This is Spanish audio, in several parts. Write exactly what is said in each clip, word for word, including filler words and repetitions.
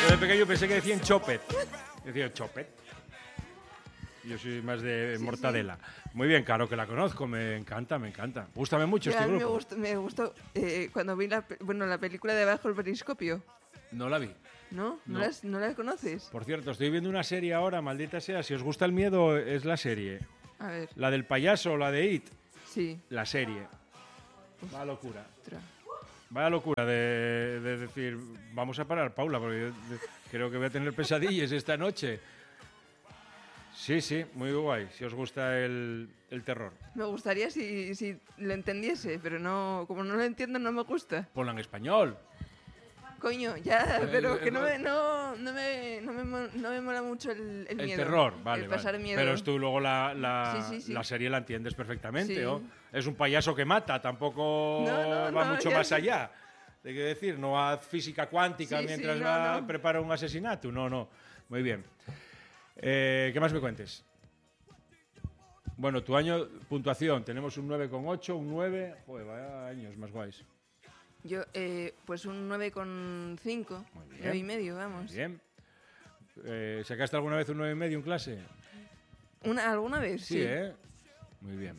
Yo de pequeño pensé que decían chopet. Decía chopet. Yo soy más de sí, mortadela. Sí. Muy bien, claro que la conozco, me encanta, me encanta. Gústame mucho ya, este grupo. Me gustó, me gustó eh, cuando vi la, bueno, la película de Bajo el Periscopio. No la vi. ¿No? ¿No, no. Las, ¿No la conoces? Por cierto, estoy viendo una serie ahora, maldita sea. Si os gusta el miedo, es la serie. A ver. La del payaso, la de It. Sí. La serie. Uf. Vaya locura. Tra. Vaya locura de, de decir, vamos a parar, Paula, porque yo de, creo que voy a tener pesadillas esta noche. Sí, sí, muy guay, si os gusta el, el terror. Me gustaría si, si lo entendiese, pero no, como no lo entiendo no me gusta. Ponla en español. Coño, ya, pero que no me, no, no me, no me, no me mola mucho el, el miedo. El terror, vale, el pasar vale. miedo. Pero tú luego la, la, sí, sí, sí. la serie la entiendes perfectamente, sí. ¿o? Es un payaso que mata, tampoco no, no, va no, mucho más allá. Hay que decir, no haz física cuántica sí, mientras sí, no, va, no. prepara un asesinato. No, no. Muy bien. Eh, ¿Qué más me cuentes? Bueno, tu año, puntuación, tenemos un nueve coma ocho, un nueve, joder, vaya años más guays. Yo, eh, pues un nueve coma cinco, nueve y medio, vamos. Muy bien. Eh, ¿Sacaste alguna vez un nueve y medio en clase? Una, ¿Alguna vez? Sí, sí. ¿eh? Muy bien.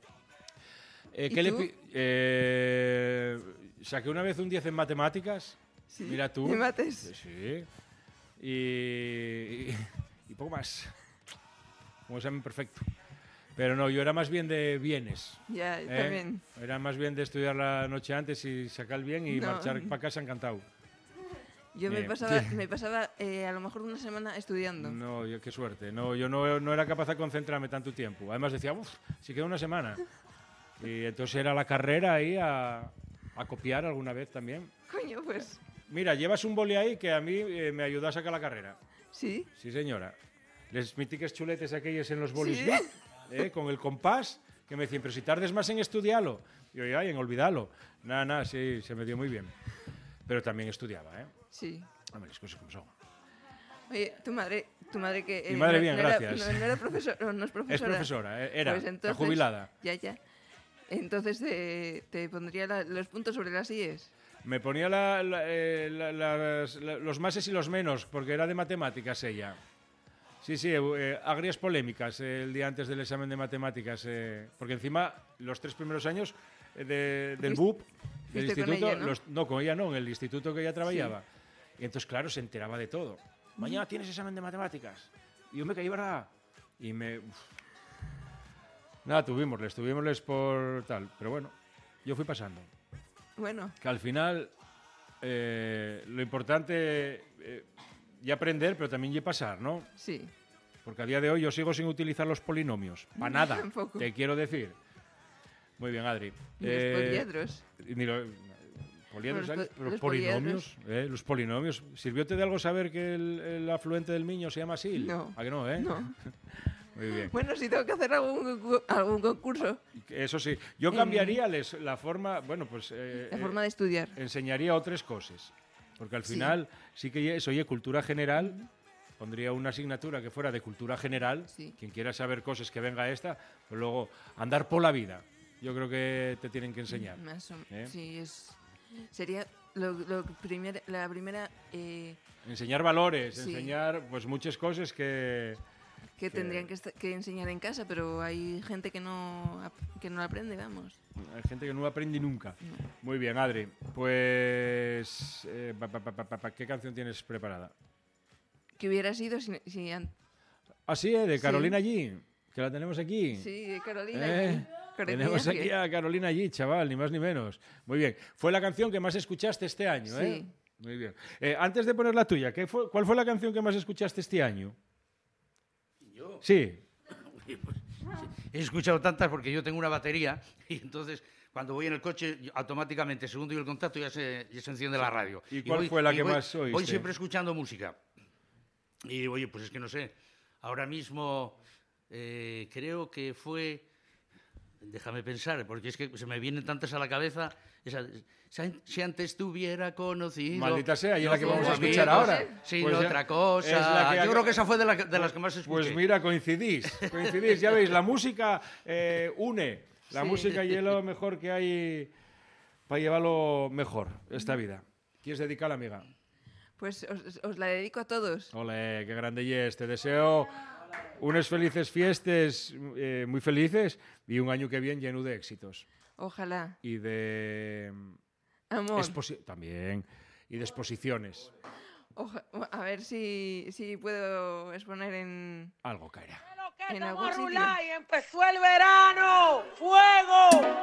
Eh, ¿Y ¿qué tú? le eh, saqué una vez un diez en matemáticas. Sí. Mira tú. ¿En mates? Sí. Y, y, y poco más. Un examen perfecto. Pero no, yo era más bien de bienes. Ya, ¿eh? también. Era más bien de estudiar la noche antes y sacar el bien y no. marchar para casa encantado. Yo me pasaba, me pasaba eh, a lo mejor una semana estudiando. No, yo, qué suerte. No, yo no, no era capaz de concentrarme tanto tiempo. Además decía, uff, si queda una semana. Y entonces era la carrera ahí a, a copiar alguna vez también. Coño, pues. Mira, llevas un boli ahí que a mí eh, me ayudó a sacar la carrera. ¿Sí? Sí, señora. Les míticos chuletes aquellos en los bolis, ¿Sí? ¿eh? Con el compás, que me decían, pero si tardes más en estudiarlo. Y yo, ay, en olvidarlo. Nada, nada, sí, se me dio muy bien. Pero también estudiaba, ¿eh? Sí. Hombre, las cosas como son. Oye, tu madre, tu madre que... Mi madre no, bien, no gracias. Era, no, no era profesora, no, no es profesora. Es profesora, eh, era, pues entonces, está jubilada. Ya, ya. Entonces te, te pondría la, los puntos sobre las IES. Me ponía la, la, eh, la, las, la, los máses y los menos, porque era de matemáticas ella. Sí, sí, eh, agrias polémicas eh, el día antes del examen de matemáticas. Eh, porque encima, los tres primeros años eh, de, del B U P, del instituto, con ella, ¿no? Los, no, con ella no, en el instituto que ella trabajaba. Sí. Y entonces, claro, se enteraba de todo. Mañana tienes examen de matemáticas. Y yo me caí, ¿verdad? Y me... Uf. Nada, tuvimosles, tuvimosles por tal. Pero bueno, yo fui pasando. Bueno. Que al final, eh, lo importante... Eh, y aprender, pero también y pasar, ¿no? Sí. Porque a día de hoy yo sigo sin utilizar los polinomios. Para nada, Tampoco. te quiero decir. Muy bien, Adri. Ni eh, los poliedros. Ni lo, poliedros, los, ¿sabes? po los, los polinomios. Eh, los polinomios. ¿Sirvióte de algo saber que el, el afluente del Miño se llama Sil? No. ¿A que no, eh? No. Muy bien. Bueno, si tengo que hacer algún, algún concurso. Eso sí. Yo cambiaría les, la forma... Bueno, pues... Eh, la forma de estudiar. Eh, enseñaría otras cosas. Porque al final sí, sí que eso, oye, cultura general, mm. pondría una asignatura que fuera de cultura general, sí. Quien quiera saber cosas que venga a esta, pero luego andar por la vida, yo creo que te tienen que enseñar. Más o, ¿eh? Sí, es, sería lo, lo primer, la primera... Eh, enseñar valores, sí. enseñar pues muchas cosas que... Que, que tendrían que, que enseñar en casa, pero hay gente que no, que no lo aprende, vamos. Hay gente que no aprende nunca. No. Muy bien, Adri. Pues... Eh, pa, pa, pa, pa, pa, ¿qué canción tienes preparada? Que hubiera sido si... si ah, sí, ¿eh? De Carolina sí. G, que la tenemos aquí. Sí, de Carolina ¿Eh? G. Tenemos aquí a Carolina G, chaval, ni más ni menos. Muy bien. Fue la canción que más escuchaste este año, sí. ¿eh? Muy bien. Eh, antes de poner la tuya, ¿qué fue, ¿cuál fue la canción que más escuchaste este año? ¿Yo? Sí. Pues, he escuchado tantas porque yo tengo una batería y entonces cuando voy en el coche automáticamente, según doy el contacto, ya se, ya se enciende la radio. ¿Y cuál y voy, fue la que voy, más oíste? Voy siempre escuchando música. Y oye, pues es que no sé, ahora mismo eh, creo que fue... Déjame pensar, porque es que se me vienen tantas a la cabeza. Esa, si antes te hubiera conocido... Maldita sea, y es la que vamos a amigos, escuchar ahora. Sin pues otra cosa. Es la que, Yo creo que esa fue de, la, de las que más escuché. Pues mira, coincidís. Coincidís, ya veis, la música eh, une. La sí. música y es lo mejor que hay para llevarlo mejor esta vida. ¿Quieres dedicar, amiga? Pues os, os la dedico a todos. Ole, qué grande y es. Te deseo unas felices fiestas, eh, muy felices, y un año que viene lleno de éxitos. Ojalá. Y de... Amor. exposi- también. Y de exposiciones. Oja- a ver si, si puedo exponer en... Algo caerá. En algún sitio. Y empezó el verano. ¡Fuego!